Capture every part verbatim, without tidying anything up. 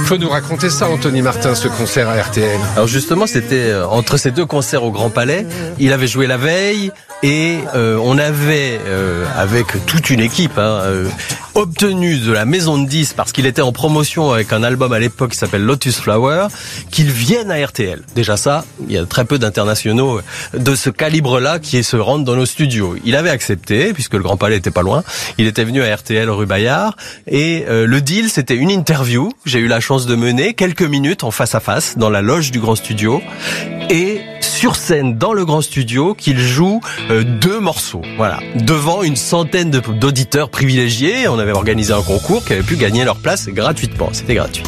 faut nous raconter ça, Anthony Martin, ce concert à R T L. Alors justement, c'était entre ces deux concerts au Grand Palais. Il avait joué la veille et euh, on avait, euh, avec toute une équipe, hein, euh, obtenu de la maison de disques, parce qu'il était en promotion avec un album à l'époque qui s'appelle Lotus Flower, qu'il vienne à R T L. Déjà ça, il y a très peu d'internationaux de ce calibre-là qui se rendent dans nos studios. Il avait accepté, puisque le Grand Palais était pas loin. Il était venu à R T L rue Bayard. Et euh, le deal, c'était une interview. J'ai eu la chance de mener quelques minutes en face à face dans la loge du Grand Studio. Et sur scène, dans le Grand Studio, qu'il joue euh, deux morceaux. Voilà. Devant une centaine de, d'auditeurs privilégiés. On avait organisé un concours qui avait pu gagner leur place gratuitement. C'était gratuit.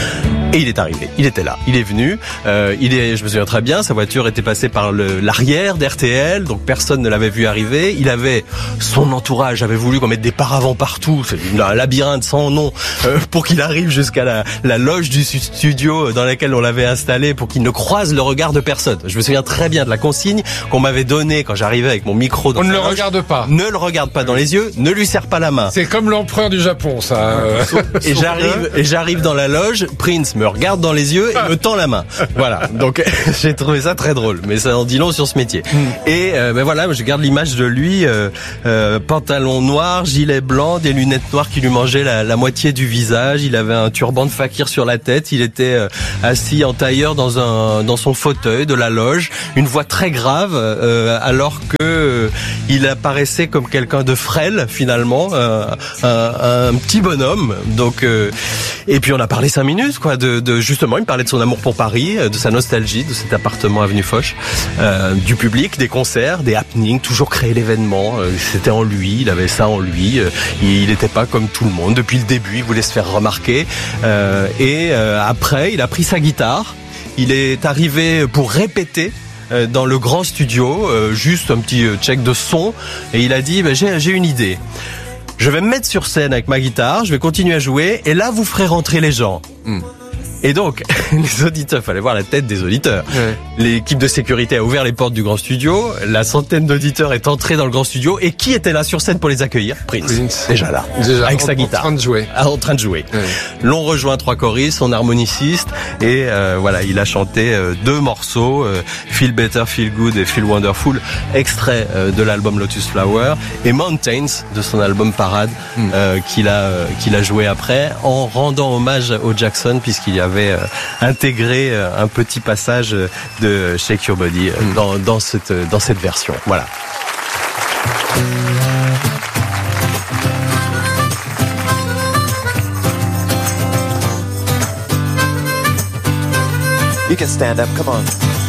Et il est arrivé, il était là, il est venu, euh, il est, je me souviens très bien, sa voiture était passée par le, l'arrière d'R T L, donc personne ne l'avait vu arriver. Il avait, son entourage avait voulu qu'on mette des paravents partout, c'est un labyrinthe sans nom, euh, pour qu'il arrive jusqu'à la, la loge du studio dans laquelle on l'avait installé, pour qu'il ne croise le regard de personne. Je me souviens très bien de la consigne qu'on m'avait donnée quand j'arrivais avec mon micro dans On ne le loge. regarde pas. Ne le regarde pas dans les yeux, ne lui serre pas la main. C'est comme l'empereur du Japon, ça. Euh, et j'arrive, et j'arrive dans la loge, Prince me regarde dans les yeux et me tend la main. Voilà. Donc j'ai trouvé ça très drôle, mais ça en dit long sur ce métier. Mm. Et euh, ben voilà, je garde l'image de lui, euh, euh, pantalon noir, gilet blanc, des lunettes noires qui lui mangeaient la, la moitié du visage. Il avait un turban de fakir sur la tête. Il était euh, assis en tailleur dans un dans son fauteuil de la loge, une voix très grave, euh, alors que euh, il apparaissait comme quelqu'un de frêle finalement, euh, un, un petit bonhomme. Donc euh, et puis on a parlé cinq minutes quoi de, de justement, il me parlait de son amour pour Paris, de sa nostalgie, de cet appartement avenue Foch, euh, du public, des concerts, des happenings, toujours créer l'événement. Euh, c'était en lui, il avait ça en lui. Euh, il n'était pas comme tout le monde. Depuis le début, il voulait se faire remarquer. Euh, et euh, après, il a pris sa guitare. Il est arrivé pour répéter euh, dans le Grand Studio, euh, juste un petit check de son. Et il a dit, bah, j'ai, j'ai une idée. Je vais me mettre sur scène avec ma guitare, je vais continuer à jouer. Et là, vous ferez rentrer les gens. Mm. Et donc, les auditeurs, fallait voir la tête des auditeurs. Ouais. L'équipe de sécurité a ouvert les portes du Grand Studio. La centaine d'auditeurs est entrée dans le Grand Studio. Et qui était là sur scène pour les accueillir? Prince. Prince. Déjà là. Déjà, avec en, sa guitare. En train de jouer. Ah, en train de jouer. Ouais. L'on rejoint trois choristes, son harmoniciste. Et euh, voilà, il a chanté euh, deux morceaux. Euh, Feel Better, Feel Good et Feel Wonderful. Extrait euh, de l'album Lotus Flower. Et Mountains, de son album Parade, mm. euh, qu'il a, euh, qu'il a joué après, en rendant hommage au Jackson, puisqu'il y a avait euh, intégré euh, un petit passage de Shake Your Body euh, dans, dans, cette, dans cette version. Voilà. You can stand up, come on.